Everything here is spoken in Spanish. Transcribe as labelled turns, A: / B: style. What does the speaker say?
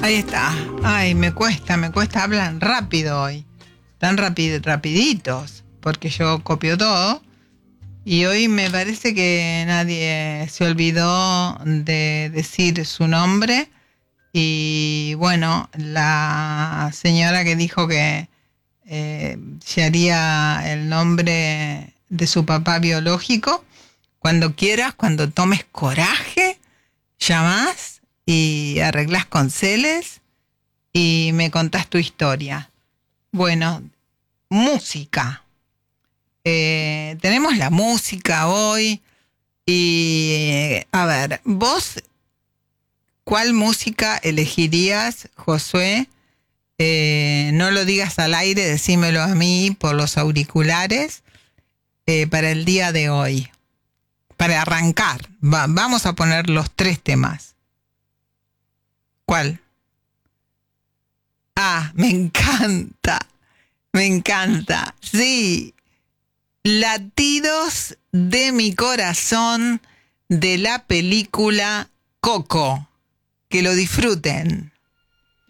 A: Ahí está. Ay, me cuesta, hablan rápido hoy. Tan rapiditos, porque yo copio todo. Y hoy me parece que nadie se olvidó de decir su nombre. Y bueno, la señora que dijo que se haría el nombre de su papá biológico, cuando quieras, cuando tomes coraje, llamás y arreglás con Celes y me contás tu historia. Bueno, música. Tenemos la música hoy y a ver, vos, ¿cuál música elegirías, Josué? No lo digas al aire, decímelo a mí por los auriculares para el día de hoy. Para arrancar, vamos a poner los 3 temas. ¿Cuál? Ah, me encanta. Sí, Latidos de mi corazón de la película Coco. Que lo disfruten.